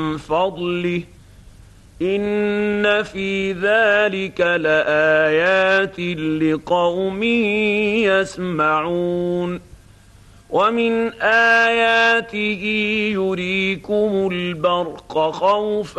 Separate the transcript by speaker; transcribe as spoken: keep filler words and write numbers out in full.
Speaker 1: فضله إن في ذلك لآيات لقوم يسمعون ومن آياته يريكم البرق خوفا